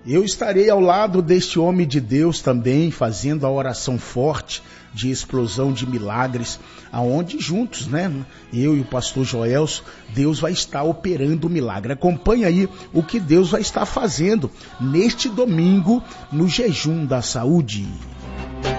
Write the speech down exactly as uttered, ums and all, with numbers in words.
Eu estarei ao lado deste homem de Deus também, fazendo a oração forte de explosão de milagres, aonde juntos, né, eu e o pastor Joelso, Deus vai estar operando o milagre. Acompanhe aí o que Deus vai estar fazendo neste domingo no jejum da saúde.